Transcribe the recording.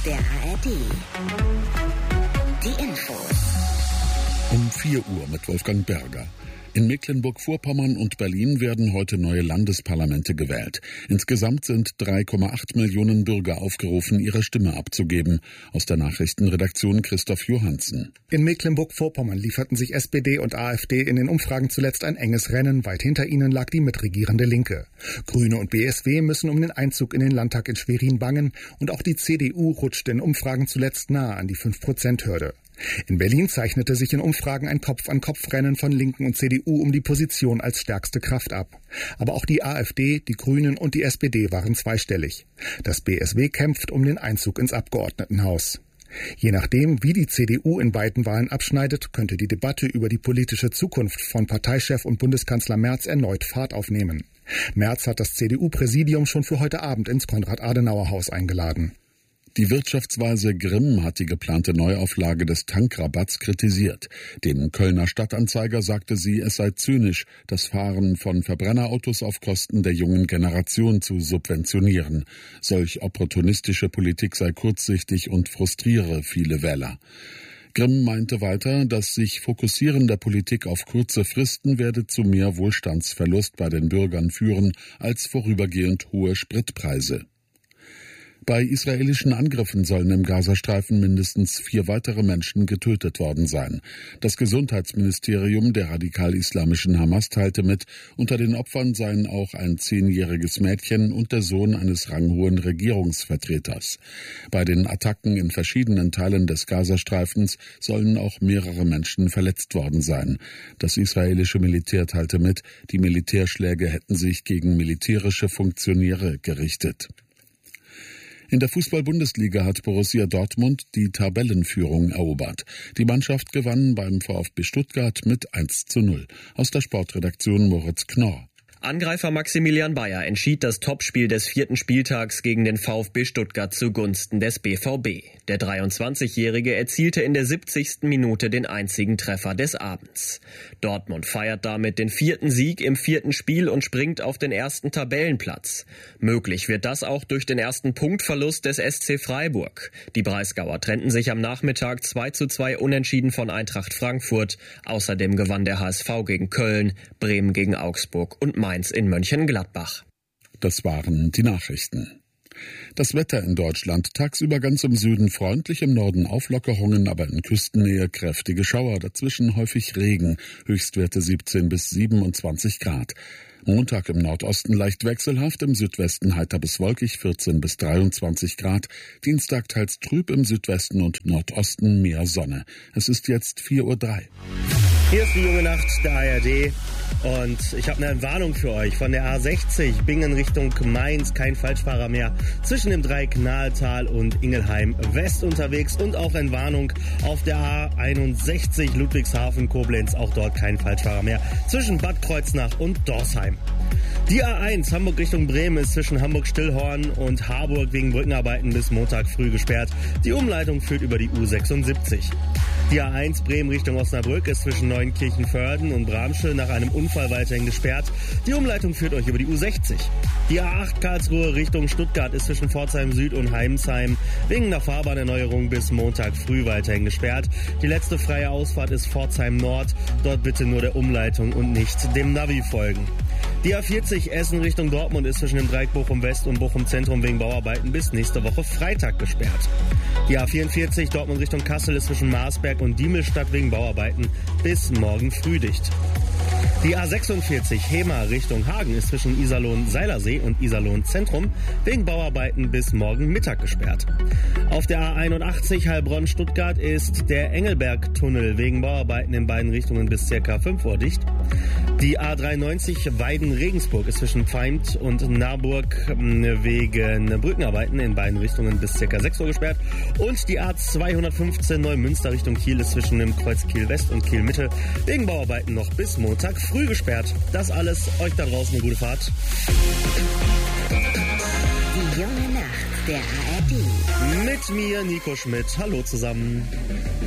der ARD. Die Infos. Um 4 Uhr mit Wolfgang Berger. In Mecklenburg-Vorpommern und Berlin werden heute neue Landesparlamente gewählt. Insgesamt sind 3,8 Millionen Bürger aufgerufen, ihre Stimme abzugeben. Aus der Nachrichtenredaktion Christoph Johansen. In Mecklenburg-Vorpommern lieferten sich SPD und AfD in den Umfragen zuletzt ein enges Rennen. Weit hinter ihnen lag die mitregierende Linke. Grüne und BSW müssen um den Einzug in den Landtag in Schwerin bangen. Und auch die CDU rutschte in Umfragen zuletzt nahe an die 5%-Hürde. In Berlin zeichnete sich in Umfragen ein Kopf-an-Kopf-Rennen von Linken und CDU um die Position als stärkste Kraft ab. Aber auch die AfD, die Grünen und die SPD waren zweistellig. Das BSW kämpft um den Einzug ins Abgeordnetenhaus. Je nachdem, wie die CDU in beiden Wahlen abschneidet, könnte die Debatte über die politische Zukunft von Parteichef und Bundeskanzler Merz erneut Fahrt aufnehmen. Merz hat das CDU-Präsidium schon für heute Abend ins Konrad-Adenauer-Haus eingeladen. Die Wirtschaftsweise Grimm hat die geplante Neuauflage des Tankrabatts kritisiert. Dem Kölner Stadtanzeiger sagte sie, es sei zynisch, das Fahren von Verbrennerautos auf Kosten der jungen Generation zu subventionieren. Solch opportunistische Politik sei kurzsichtig und frustriere viele Wähler. Grimm meinte weiter, das sich Fokussieren der Politik auf kurze Fristen werde zu mehr Wohlstandsverlust bei den Bürgern führen als vorübergehend hohe Spritpreise. Bei israelischen Angriffen sollen im Gazastreifen mindestens 4 weitere Menschen getötet worden sein. Das Gesundheitsministerium der radikal-islamischen Hamas teilte mit, unter den Opfern seien auch ein 10-jähriges Mädchen und der Sohn eines ranghohen Regierungsvertreters. Bei den Attacken in verschiedenen Teilen des Gazastreifens sollen auch mehrere Menschen verletzt worden sein. Das israelische Militär teilte mit, die Militärschläge hätten sich gegen militärische Funktionäre gerichtet. In der Fußball-Bundesliga hat Borussia Dortmund die Tabellenführung erobert. Die Mannschaft gewann beim VfB Stuttgart mit 1:0. Aus der Sportredaktion Moritz Knorr. Angreifer Maximilian Bayer entschied das Topspiel des 4. Spieltags gegen den VfB Stuttgart zugunsten des BVB. Der 23-Jährige erzielte in der 70. Minute den einzigen Treffer des Abends. Dortmund feiert damit den 4. Sieg im 4. Spiel und springt auf den 1. Tabellenplatz. Möglich wird das auch durch den ersten Punktverlust des SC Freiburg. Die Breisgauer trennten sich am Nachmittag 2:2 unentschieden von Eintracht Frankfurt. Außerdem gewann der HSV gegen Köln, Bremen gegen Augsburg und Mainz in Mönchengladbach. Das waren die Nachrichten. Das Wetter in Deutschland: tagsüber ganz im Süden freundlich, im Norden Auflockerungen, aber in Küstennähe kräftige Schauer, dazwischen häufig Regen, Höchstwerte 17 bis 27 Grad. Montag im Nordosten leicht wechselhaft, im Südwesten heiter bis wolkig, 14 bis 23 Grad. Dienstag teils trüb, im Südwesten und Nordosten mehr Sonne. Es ist jetzt 4:03 Uhr. Hier ist die junge Nacht der ARD und ich habe eine Warnung für euch. Von der A60 Bingen Richtung Mainz, kein Falschfahrer mehr. Zwischen dem Dreikanaltal und Ingelheim West unterwegs und auch eine Warnung auf der A61 Ludwigshafen Koblenz, auch dort kein Falschfahrer mehr. Zwischen Bad Kreuznach und Dorsheim. Die A1 Hamburg Richtung Bremen ist zwischen Hamburg-Stillhorn und Harburg wegen Brückenarbeiten bis Montag früh gesperrt. Die Umleitung führt über die U76. Die A1 Bremen Richtung Osnabrück ist zwischen Neunkirchen-Vörden und Bramsche nach einem Unfall weiterhin gesperrt. Die Umleitung führt euch über die U60. Die A8 Karlsruhe Richtung Stuttgart ist zwischen Pforzheim Süd und Heimsheim wegen einer Fahrbahnerneuerung bis Montag früh weiterhin gesperrt. Die letzte freie Ausfahrt ist Pforzheim Nord. Dort bitte nur der Umleitung und nicht dem Navi folgen. Die A40 Essen Richtung Dortmund ist zwischen dem Dreieck Bochum West und Bochum Zentrum wegen Bauarbeiten bis nächste Woche Freitag gesperrt. Die A44 Dortmund Richtung Kassel ist zwischen Marsberg und Diemelstadt wegen Bauarbeiten bis morgen früh dicht. Die A46 Hemer Richtung Hagen ist zwischen Iserlohn-Seilersee und Iserlohn-Zentrum wegen Bauarbeiten bis morgen Mittag gesperrt. Auf der A81 Heilbronn-Stuttgart ist der Engelberg-Tunnel wegen Bauarbeiten in beiden Richtungen bis ca. 5 Uhr dicht. Die A93 Weiden-Regensburg ist zwischen Pfeimt und Naburg wegen Brückenarbeiten in beiden Richtungen bis ca. 6 Uhr gesperrt. Und die A215 Neumünster Richtung Kiel ist zwischen dem Kreuz Kiel West und Kiel Mitte wegen Bauarbeiten noch bis Montag früh gesperrt. Das alles, euch da draußen eine gute Fahrt. Die junge Nacht der ARD. Mit mir, Nico Schmidt. Hallo zusammen.